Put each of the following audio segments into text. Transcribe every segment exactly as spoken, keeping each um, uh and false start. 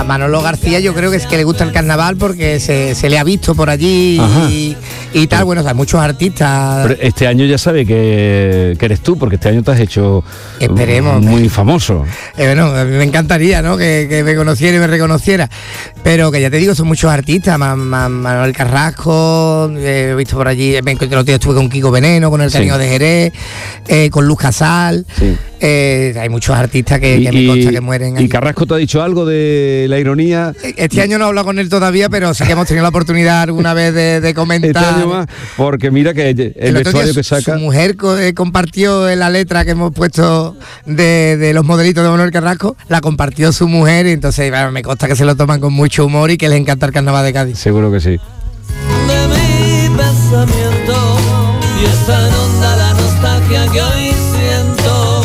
a Manolo García yo creo que es que le gusta el carnaval porque se, se le ha visto por allí y, y tal, bueno, o sea, muchos artistas. Pero este año ya sabe que, que eres tú, porque este año te has hecho Esperemos, muy famoso. Eh, bueno, a mí me encantaría, ¿no? Que, que me conociera y me reconociera. Pero que ya te digo, son muchos artistas, Ma, Ma, Manuel Carrasco, eh, he visto por allí, me encontré los días, estuve con Kiko Veneno, con el Cariño sí. de Jerez, eh, con Luz Casal. Sí. Eh, hay muchos artistas que, y, que me consta que mueren. ¿Y Carrasco te ha dicho algo de la ironía? Este año no he hablado con él todavía, pero sí que hemos tenido la oportunidad alguna vez de, de comentar. Este año más, porque mira que el, el vestuario que saca. Su mujer co- eh, compartió en la letra que hemos puesto de, de los modelitos de Manuel Carrasco, la compartió su mujer, y entonces bueno, me consta que se lo toman con mucho humor y que les encanta el carnaval de Cádiz. Seguro que sí. De mi pensamiento y esa inunda la nostalgia que hoy siento.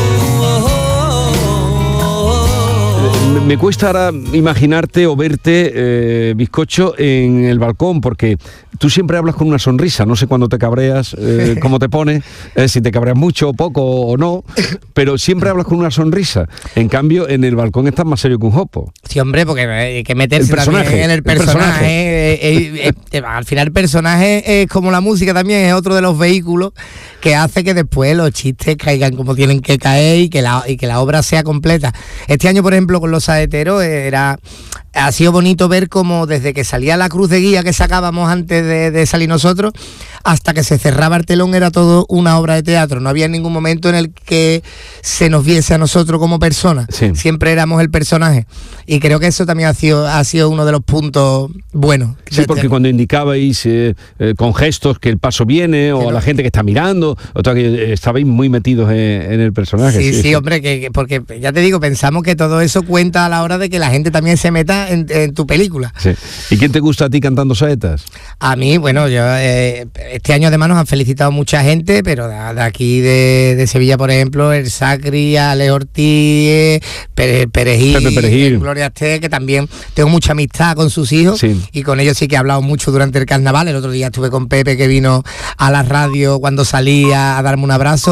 Me cuesta ahora imaginarte o verte, eh, bizcocho, en el balcón, porque tú siempre hablas con una sonrisa, no sé cuándo te cabreas, eh, cómo te pones, eh, si te cabreas mucho, poco o no, pero siempre hablas con una sonrisa. En cambio, en el balcón estás más serio que un jopo. Sí, hombre, porque hay que meterse el personaje, en el personaje. El personaje. Eh, eh, eh, eh, al final el personaje es como la música también, es otro de los vehículos que hace que después los chistes caigan como tienen que caer y que la, y que la obra sea completa. Este año, por ejemplo, con los saeteros era... Ha sido bonito ver cómo desde que salía la cruz de guía que sacábamos antes de, de salir nosotros, hasta que se cerraba el telón era todo una obra de teatro. No había ningún momento en el que se nos viese a nosotros como personas. Sí. Siempre éramos el personaje. Y creo que eso también ha sido, ha sido uno de los puntos buenos. Sí, porque cuando indicabais eh, eh, con gestos que el paso viene, o a la gente que está mirando, o sea, que estabais muy metidos en, en el personaje. Sí, sí, sí, hombre, que, que porque ya te digo, pensamos que todo eso cuenta a la hora de que la gente también se meta En, en tu película. Sí. ¿Y quién te gusta a ti cantando saetas? A mí, bueno, yo eh, este año además nos han felicitado mucha gente, pero de, de aquí de, de Sevilla, por ejemplo, el Sacri, Ale Ortiz, Pere, Perejil, Pepe Perejil, Gloria Esté, que también tengo mucha amistad con sus hijos, sí. Y con ellos sí que he hablado mucho durante el carnaval. El otro día estuve con Pepe, que vino a la radio cuando salía a darme un abrazo.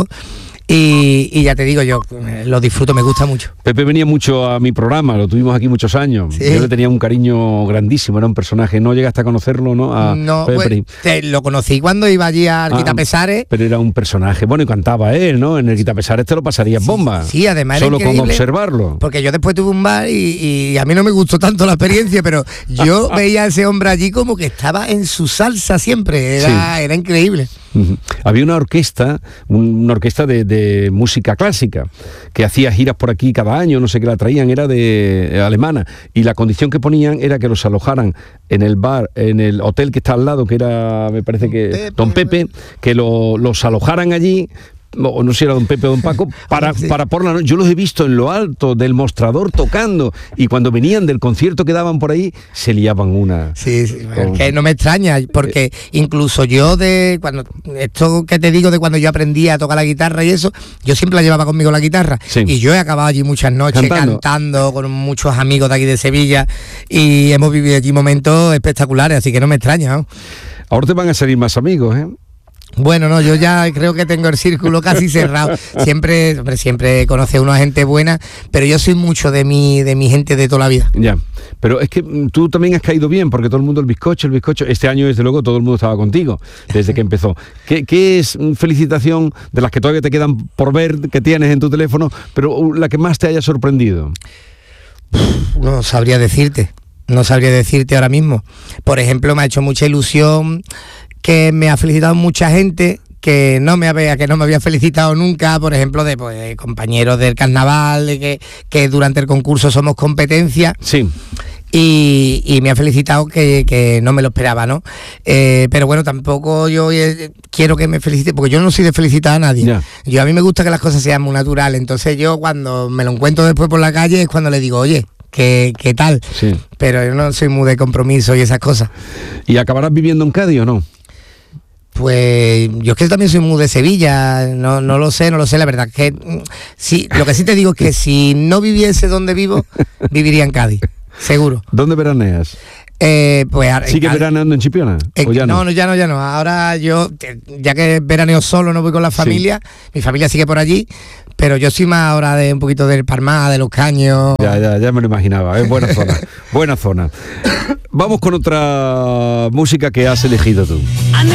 Y, y ya te digo, yo lo disfruto, me gusta mucho. Pepe venía mucho a mi programa, lo tuvimos aquí muchos años. ¿Sí? Yo le tenía un cariño grandísimo, era un personaje. ¿No llegaste a conocerlo, no? A no, pues, te, lo conocí cuando iba allí al ah, Quitapesares. Pero era un personaje, bueno, y cantaba él, ¿no? En el Quitapesares te lo pasarías sí, bomba. Sí, además solo con observarlo. Porque yo después tuve un bar y, y a mí no me gustó tanto la experiencia, pero yo veía a ese hombre allí como que estaba en su salsa siempre, era, sí. Era increíble. Uh-huh. Había una orquesta, una orquesta de, de música clásica, que hacía giras por aquí cada año, no sé qué la traían, era de eh, alemana, y la condición que ponían era que los alojaran en el bar, en el hotel que está al lado, que era, me parece que Pepe, Don Pepe, que lo, los alojaran allí, o no sé si era Don Pepe o Don Paco, para, sí. para por la noche. Yo los he visto en lo alto del mostrador tocando, y cuando venían del concierto que daban por ahí, se liaban una. Sí, sí, con... que no me extraña, porque incluso yo de cuando, esto que te digo de cuando yo aprendí a tocar la guitarra y eso, yo siempre la llevaba conmigo la guitarra, sí. Y yo he acabado allí muchas noches cantando. cantando con muchos amigos de aquí de Sevilla, y hemos vivido allí momentos espectaculares, así que no me extraña, ¿no? Ahora te van a salir más amigos, ¿eh? Bueno, no, yo ya creo que tengo el círculo casi cerrado. Siempre, hombre, siempre conoce a una gente buena, pero yo soy mucho de mi, de mi gente de toda la vida. Ya, pero es que tú también has caído bien, porque todo el mundo el bizcocho, el bizcocho. Este año, desde luego, todo el mundo estaba contigo, desde que empezó. ¿Qué, qué es felicitación de las que todavía te quedan por ver, que tienes en tu teléfono, pero la que más te haya sorprendido? No sabría decirte, no sabría decirte ahora mismo. Por ejemplo, me ha hecho mucha ilusión que me ha felicitado mucha gente que no me había que no me había felicitado nunca, por ejemplo, de, pues, de compañeros del carnaval, de que, que durante el concurso somos competencia. Sí. Y, y me ha felicitado que, que no me lo esperaba, ¿no? Eh, pero bueno, tampoco yo eh, quiero que me felicite, porque yo no soy de felicitar a nadie. Yeah. Yo a mí me gusta que las cosas sean muy naturales. Entonces yo cuando me lo encuentro después por la calle es cuando le digo, oye, ¿qué, qué tal? Sí. Pero yo no soy muy de compromiso y esas cosas. ¿Y acabarás viviendo en Cádiz o no? Pues yo es que también soy muy de Sevilla, no, no lo sé, no lo sé, la verdad que sí, lo que sí te digo es que si no viviese donde vivo, viviría en Cádiz, seguro. ¿Dónde veraneas? Eh, pues ¿Sigue veraneando en Chipiona? Eh, ¿O ya no? no, no, ya no, ya no. Ahora yo, ya que veraneo solo, no voy con la familia, sí. Mi familia sigue por allí, pero yo soy más ahora de un poquito del Palmar, de Los Caños. Ya, ya, ya me lo imaginaba, es buena zona, buena zona. Vamos con otra música que has elegido tú.